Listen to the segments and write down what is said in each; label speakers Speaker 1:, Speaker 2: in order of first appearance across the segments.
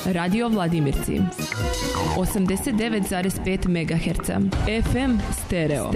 Speaker 1: Radio Vladimirci 89,5 MHz. FM stereo.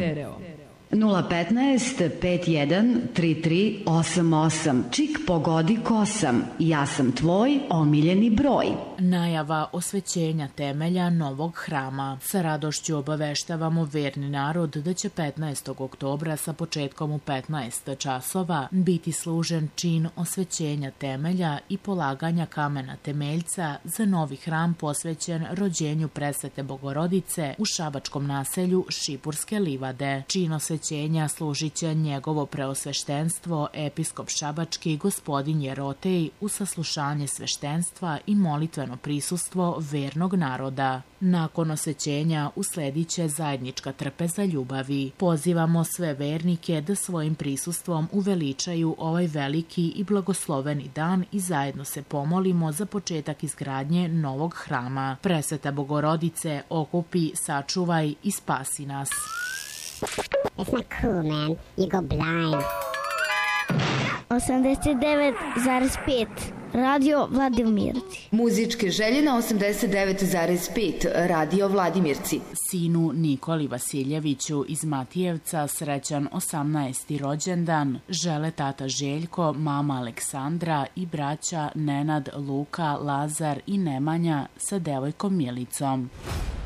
Speaker 2: 015 51 33 88. Čik pogodi ko sam. Ja sam tvoj omiljeni broj.
Speaker 3: Najava osvećenja temelja novog hrama. Sa radošću obaveštavamo verni narod da će 15. oktobra sa početkom u 15 časova biti služen čin osvećenja temelja i polaganja kamena temeljca za novi hram posvećen rođenju presvete Bogorodice u šabačkom naselju Šipurske livade. Čin osvećenja služit će njegovo preosveštenstvo episkop šabački gospodin Jerotej u saslušanje sveštenstva i molitveno prisustvo vernog naroda. Nakon osvećenja usledit će zajednička trpeza ljubavi. Pozivamo sve vernike da svojim prisustvom uveličaju ovaj veliki i blagosloveni dan i zajedno se pomolimo za početak izgradnje novog hrama. Presveta Bogorodice, okupi, sačuvaj i spasi nas.
Speaker 4: It's not cool, man. You go blind.
Speaker 5: 89,5 Radio Vladimirci.
Speaker 6: Muzičke želje na 89,5 Radio Vladimirci.
Speaker 3: Sinu Nikoli Vasiljeviću iz Matijevca srećan 18. rođendan žele tata Željko, mama Aleksandra i braća Nenad, Luka, Lazar i Nemanja sa devojkom Milicom.